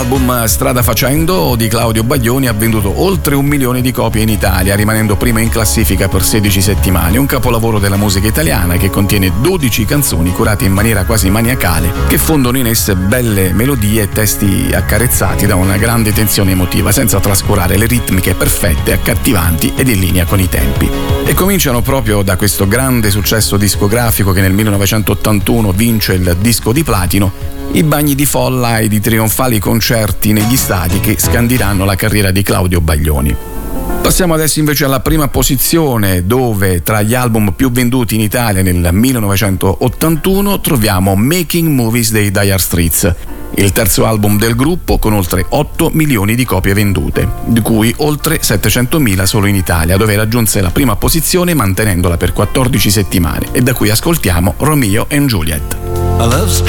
L'album Strada Facendo di Claudio Baglioni ha venduto oltre 1 milione di copie in Italia, rimanendo prima in classifica per 16 settimane. Un capolavoro della musica italiana che contiene 12 canzoni curate in maniera quasi maniacale, che fondono in esse belle melodie e testi accarezzati da una grande tensione emotiva, senza trascurare le ritmiche perfette, accattivanti ed in linea con i tempi. E cominciano proprio da questo grande successo discografico che nel 1981 vince il disco di platino, i bagni di folla ed i trionfali concerti negli stadi che scandiranno la carriera di Claudio Baglioni. Passiamo adesso invece alla prima posizione, dove tra gli album più venduti in Italia nel 1981 troviamo Making Movies dei Dire Straits, il terzo album del gruppo con oltre 8 milioni di copie vendute, di cui oltre 700.000 solo in Italia, dove raggiunse la prima posizione mantenendola per 14 settimane, e da cui ascoltiamo Romeo and Juliet.